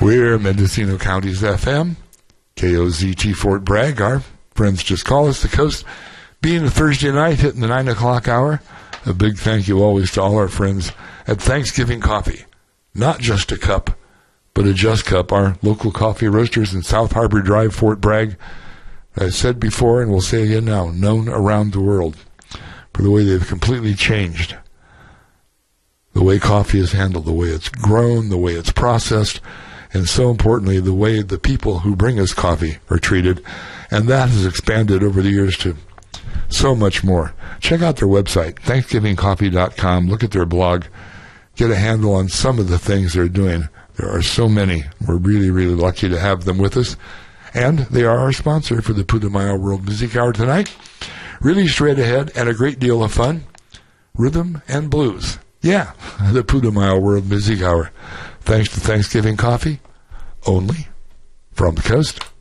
We're Mendocino County's FM, KOZT Fort Bragg. Our friends just call us the coast. Being a Thursday night, hitting the 9 o'clock hour, a big thank you always to all our friends at Thanksgiving Coffee. Not just a cup, but a Just Cup, our local coffee roasters in South Harbor Drive, Fort Bragg. As I said before, and we'll say again now, known around the world for the way they've completely changed the way coffee is handled, the way it's grown, the way it's processed, and so importantly, the way the people who bring us coffee are treated. And that has expanded over the years to so much more. Check out their website, thanksgivingcoffee.com. Look at their blog. Get a handle on some of the things they're doing. There are so many. We're really, really lucky to have them with us. And they are our sponsor for the Putumayo World Music Hour tonight. Really straight ahead and a great deal of fun. Rhythm and blues. Yeah, the Putumayo World Music Hour. Thanks to Thanksgiving Coffee, only from the coast.